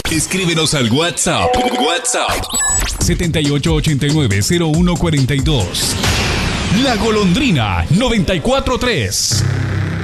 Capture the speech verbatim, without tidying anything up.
Escríbenos al WhatsApp. WhatsApp. setenta y ocho ochenta y nueve cero uno cuarenta y dos. La Golondrina noventa y cuatro tres.